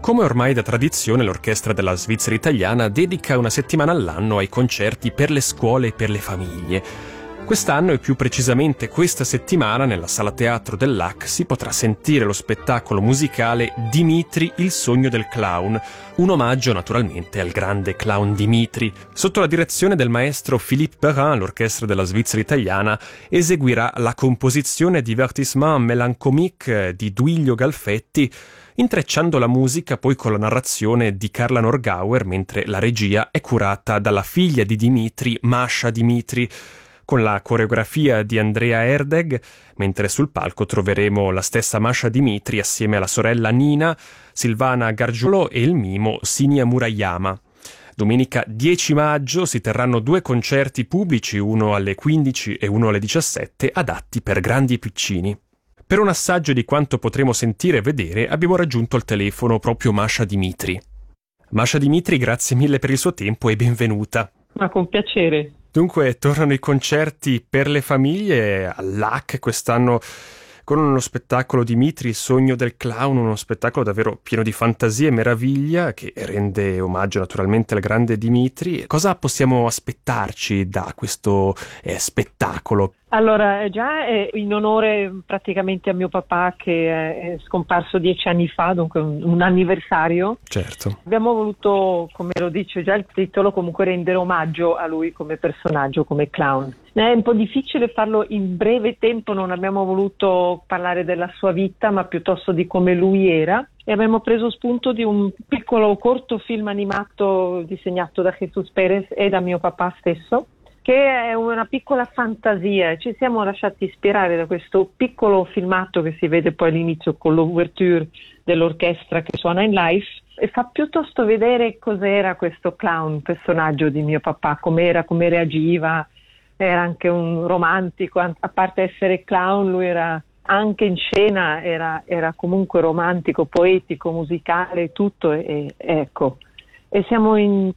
Come ormai da tradizione, l'Orchestra della Svizzera Italiana dedica una settimana all'anno ai concerti per le scuole e per le famiglie. Quest'anno, e più precisamente questa settimana, nella sala teatro dell'AC si potrà sentire lo spettacolo musicale Dimitri, il sogno del clown, un omaggio naturalmente al grande clown Dimitri. Sotto la direzione del maestro Philippe Perrin, l'Orchestra della Svizzera Italiana eseguirà la composizione Divertissement mélancolique di Duilio Galfetti, intrecciando la musica poi con la narrazione di Carla Norgauer, mentre la regia è curata dalla figlia di Dimitri, Masha Dimitri, con la coreografia di Andrea Erdeg, mentre sul palco troveremo la stessa Masha Dimitri assieme alla sorella Nina, Silvana Gargiulo e il mimo Sinia Murayama. Domenica 10 maggio si terranno 2 concerti pubblici, uno alle 15 e uno alle 17, adatti per grandi e piccini. Per un assaggio di quanto potremo sentire e vedere abbiamo raggiunto al telefono proprio Masha Dimitri. Masha Dimitri, grazie mille per il suo tempo e benvenuta. Ma con piacere. Dunque, tornano i concerti per le famiglie all'AC quest'anno con uno spettacolo Dimitri, il sogno del clown, uno spettacolo davvero pieno di fantasia e meraviglia che rende omaggio naturalmente al grande Dimitri. Cosa possiamo aspettarci da questo spettacolo? Allora, già è in onore praticamente a mio papà che è scomparso 10 anni fa, dunque un anniversario. Certo. Abbiamo voluto, come lo dice già il titolo, comunque rendere omaggio a lui come personaggio, come clown. È un po' difficile farlo in breve tempo, non abbiamo voluto parlare della sua vita, ma piuttosto di come lui era. E abbiamo preso spunto di un piccolo corto film animato disegnato da Jesus Perez e da mio papà stesso, che è una piccola fantasia. Ci siamo lasciati ispirare da questo piccolo filmato che si vede poi all'inizio con l'ouverture dell'orchestra che suona in live, e fa piuttosto vedere cos'era questo clown, personaggio di mio papà, com'era, come reagiva. Era anche un romantico, a parte essere clown lui era anche in scena, era comunque romantico, poetico, musicale, tutto, e ecco. E siamo in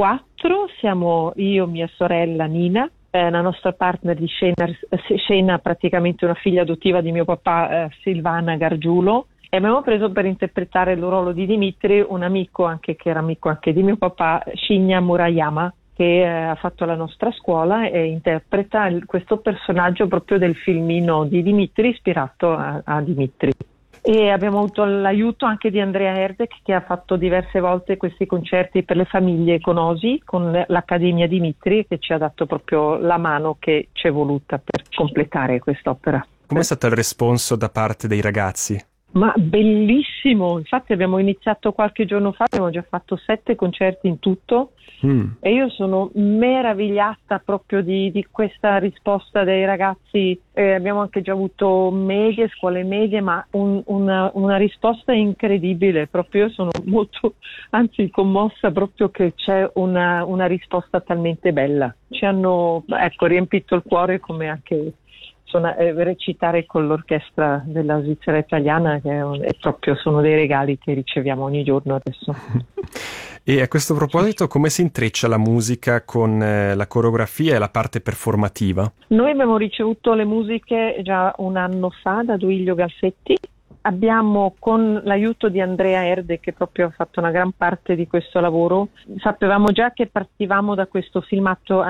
4, siamo io, mia sorella Nina, la nostra partner di scena, praticamente una figlia adottiva di mio papà, Silvana Gargiulo, e abbiamo preso per interpretare il ruolo di Dimitri un amico, anche che era amico anche di mio papà, Sinia Murayama, che ha fatto la nostra scuola e interpreta questo personaggio proprio del filmino di Dimitri, ispirato a Dimitri. E abbiamo avuto l'aiuto anche di Andrea Erdeg, che ha fatto diverse volte questi concerti per le famiglie con OSI, con l'Accademia Dimitri, che ci ha dato proprio la mano che ci è voluta per completare quest'opera. Com'è stato il responso da parte dei ragazzi? Ma bellissimo, infatti abbiamo iniziato qualche giorno fa, abbiamo già fatto 7 concerti in tutto e io sono meravigliata proprio di questa risposta dei ragazzi. Abbiamo anche già avuto scuole medie, ma una risposta incredibile, proprio io sono molto, anzi commossa proprio che c'è una risposta talmente bella. Ci hanno riempito il cuore, come anche recitare con l'orchestra della Svizzera Italiana, che è proprio, sono dei regali che riceviamo ogni giorno adesso. E a questo proposito, come si intreccia la musica con la coreografia e la parte performativa? Noi abbiamo ricevuto le musiche già un anno fa da Duilio Galfetti. Abbiamo, con l'aiuto di Andrea Erde, che proprio ha fatto una gran parte di questo lavoro, sapevamo già che partivamo da questo film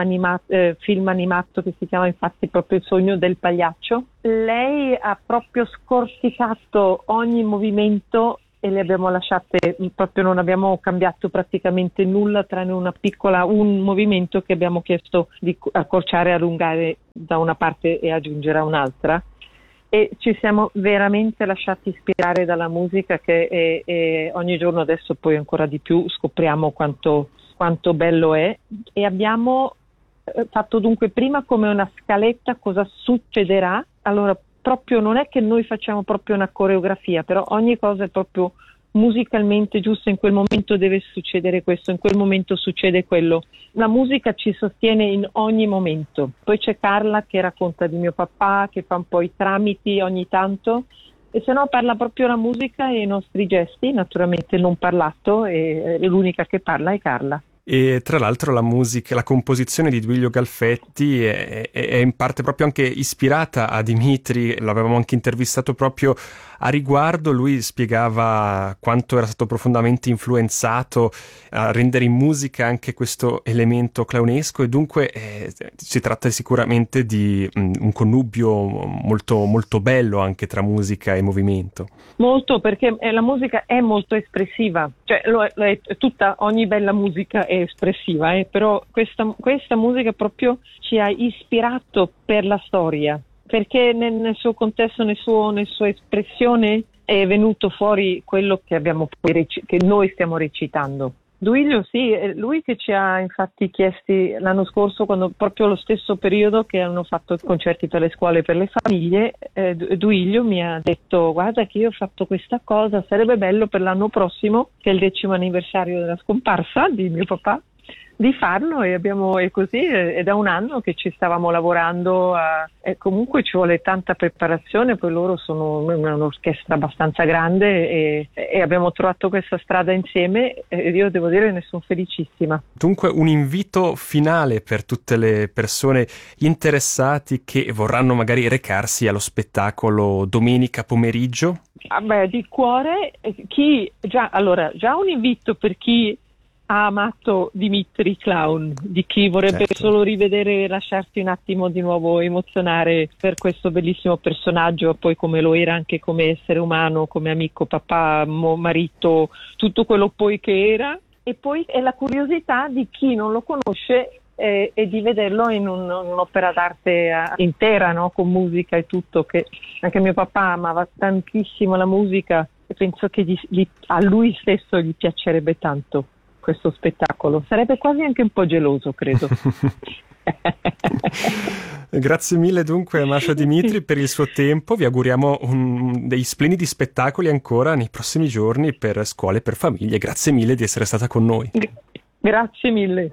animato che si chiama infatti proprio Il sogno del pagliaccio. Lei ha proprio scorticato ogni movimento e le abbiamo lasciate, proprio non abbiamo cambiato praticamente nulla, tranne un movimento che abbiamo chiesto di accorciare e allungare da una parte e aggiungere a un'altra. E ci siamo veramente lasciati ispirare dalla musica, che ogni giorno adesso poi ancora di più scopriamo quanto bello è, e abbiamo fatto dunque prima come una scaletta cosa succederà. Allora proprio non è che noi facciamo proprio una coreografia, però ogni cosa è proprio musicalmente giusto, in quel momento deve succedere questo, in quel momento succede quello. La musica ci sostiene in ogni momento. Poi c'è Carla che racconta di mio papà, che fa un po' i tramiti ogni tanto, e se no parla proprio la musica e i nostri gesti, naturalmente non parlato, e l'unica che parla è Carla. E tra l'altro la musica, la composizione di Duilio Galfetti è in parte proprio anche ispirata a Dimitri. L'avevamo anche intervistato proprio A riguardo lui spiegava quanto era stato profondamente influenzato a rendere in musica anche questo elemento clownesco, e dunque si tratta sicuramente di un connubio molto, molto bello anche tra musica e movimento. Molto, perché la musica è molto espressiva, cioè ogni bella musica è espressiva, però questa musica proprio ci ha ispirato per la storia, perché nel suo contesto, nella sua espressione è venuto fuori quello che che noi stiamo recitando. Duilio, sì, è lui che ci ha infatti chiesti l'anno scorso, quando proprio lo stesso periodo che hanno fatto i concerti per le scuole e per le famiglie, Duilio mi ha detto: guarda che io ho fatto questa cosa, sarebbe bello per l'anno prossimo, che è il 10° anniversario della scomparsa di mio papà, di farlo, e così è da un anno che ci stavamo lavorando e comunque ci vuole tanta preparazione, poi loro sono un'orchestra abbastanza grande e abbiamo trovato questa strada insieme, e io devo dire che ne sono felicissima. Dunque un invito finale per tutte le persone interessati che vorranno magari recarsi allo spettacolo domenica pomeriggio? Di cuore, già un invito per chi ha amato Dimitri Clown, di chi vorrebbe solo rivedere e lasciarsi un attimo di nuovo emozionare per questo bellissimo personaggio, poi come lo era anche come essere umano, come amico, papà, marito, tutto quello poi che era. E poi è la curiosità di chi non lo conosce e di vederlo in un'opera d'arte intera, no? Con musica e tutto, che anche mio papà amava tantissimo la musica, e penso che a lui stesso gli piacerebbe tanto questo spettacolo. Sarebbe quasi anche un po' geloso, credo. Grazie mille dunque a Masha Dimitri per il suo tempo. Vi auguriamo dei splendidi spettacoli ancora nei prossimi giorni per scuole e per famiglie. Grazie mille di essere stata con noi. Grazie mille.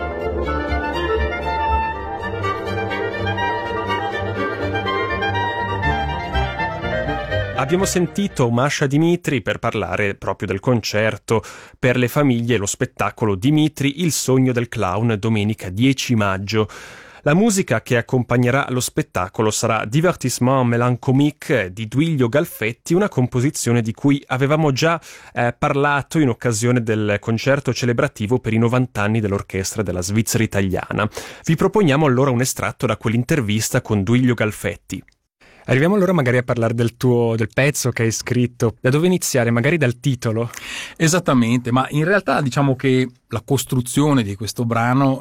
Abbiamo sentito Masha Dimitri per parlare proprio del concerto per le famiglie, lo spettacolo Dimitri, il sogno del clown, domenica 10 maggio. La musica che accompagnerà lo spettacolo sarà Divertissement mélancolique di Duilio Galfetti, una composizione di cui avevamo già parlato in occasione del concerto celebrativo per i 90 anni dell'orchestra della Svizzera italiana. Vi proponiamo allora un estratto da quell'intervista con Duilio Galfetti. Arriviamo allora magari a parlare del pezzo che hai scritto. Da dove iniziare? Magari dal titolo? Esattamente, ma in realtà diciamo che la costruzione di questo brano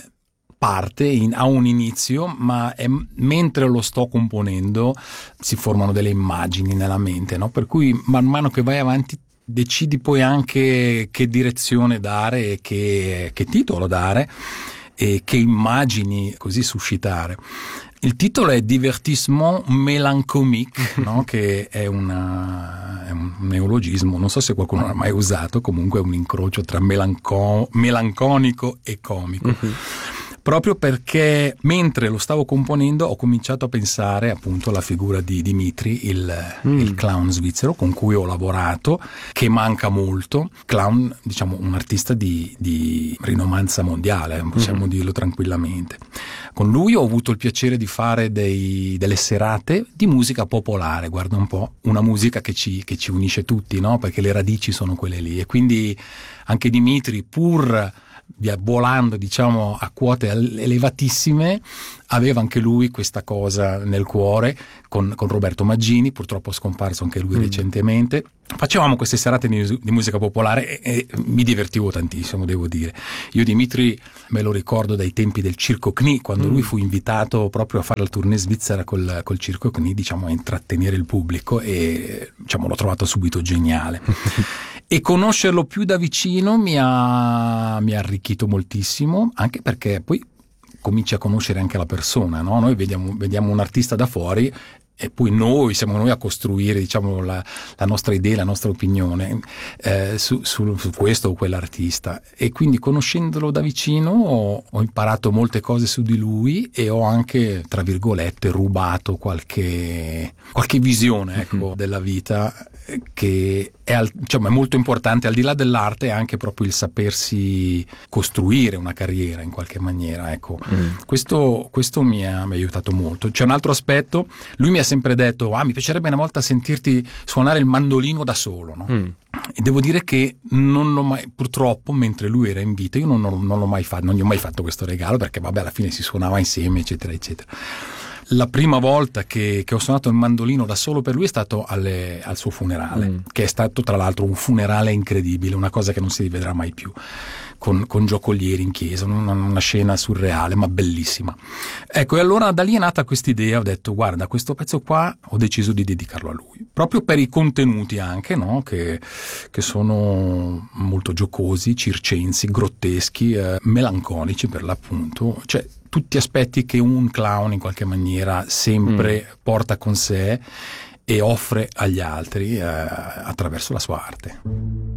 ha un inizio, ma mentre lo sto componendo si formano delle immagini nella mente, no? Per cui man mano che vai avanti decidi poi anche che direzione dare e che titolo dare e che immagini così suscitare. Il titolo è Divertissement mélancolique, no? Che è un neologismo, non so se qualcuno l'ha mai usato, comunque è un incrocio tra melanconico e comico. Uh-huh. Proprio perché mentre lo stavo componendo ho cominciato a pensare appunto alla figura di Dimitri, il clown svizzero con cui ho lavorato, che manca molto. Clown, diciamo, un artista di rinomanza mondiale, possiamo dirlo tranquillamente. Con lui ho avuto il piacere di fare delle serate di musica popolare, guarda un po', una musica che ci unisce tutti, no? Perché le radici sono quelle lì, e quindi anche Dimitri, pur volando diciamo a quote elevatissime, aveva anche lui questa cosa nel cuore con Roberto Maggini, purtroppo scomparso anche lui recentemente. Facevamo queste serate di musica popolare e mi divertivo tantissimo, devo dire. Io Dimitri me lo ricordo dai tempi del Circo CNI, quando lui fu invitato proprio a fare la tournée svizzera col Circo CNI, diciamo a intrattenere il pubblico, e diciamo l'ho trovato subito geniale. E conoscerlo più da vicino mi ha arricchito moltissimo, anche perché poi cominci a conoscere anche la persona, no? Noi vediamo un artista da fuori e poi siamo noi a costruire, diciamo, la nostra idea, la nostra opinione su questo o quell'artista, e quindi conoscendolo da vicino ho imparato molte cose su di lui e ho anche, tra virgolette, rubato qualche visione, ecco, della vita che è molto importante, al di là dell'arte, è anche proprio il sapersi costruire una carriera in qualche maniera, ecco. Questo mi ha aiutato molto. C'è un altro aspetto, lui mi ha sempre detto: mi piacerebbe una volta sentirti suonare il mandolino da solo, no? E devo dire che non l'ho mai, purtroppo, mentre lui era in vita, io non l'ho mai fatto, non gli ho mai fatto questo regalo, perché vabbè, alla fine si suonava insieme, eccetera eccetera. La prima volta che ho suonato il mandolino da solo per lui è stato al suo funerale, che è stato tra l'altro un funerale incredibile, una cosa che non si rivedrà mai più, con giocolieri in chiesa, una scena surreale ma bellissima. Ecco, e allora da lì è nata questa idea, ho detto: guarda, questo pezzo qua ho deciso di dedicarlo a lui, proprio per i contenuti anche, no? Che sono molto giocosi, circensi, grotteschi, melanconici per l'appunto, cioè tutti aspetti che un clown in qualche maniera sempre porta con sé e offre agli altri attraverso la sua arte.